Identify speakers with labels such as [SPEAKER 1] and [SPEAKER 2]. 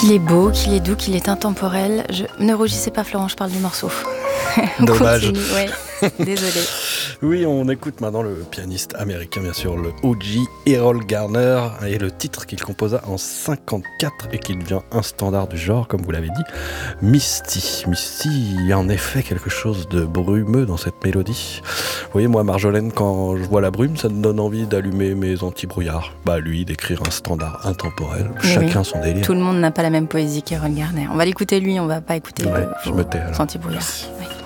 [SPEAKER 1] Qu'il est beau, qu'il est doux, qu'il est intemporel. Ne rougissez pas Florent, je parle du morceau.
[SPEAKER 2] Dommage.
[SPEAKER 1] Ouais, désolé.
[SPEAKER 2] Oui, on écoute maintenant le pianiste américain, bien sûr, le OG Errol Garner, et le titre qu'il composa en 1954 et qui devient un standard du genre, comme vous l'avez dit, Misty. Misty, il y a en effet quelque chose de brumeux dans cette mélodie. Vous voyez, moi, Marjolaine, quand je vois la brume, ça me donne envie d'allumer mes anti-brouillards. Lui, d'écrire un standard intemporel.
[SPEAKER 1] Mais
[SPEAKER 2] chacun
[SPEAKER 1] oui,
[SPEAKER 2] son délire.
[SPEAKER 1] Tout le monde n'a pas la même poésie qu'Errol Garner. On va l'écouter lui, on va pas écouter
[SPEAKER 2] je me tais alors.
[SPEAKER 1] anti-brouillard.
[SPEAKER 2] Merci.
[SPEAKER 1] Oui.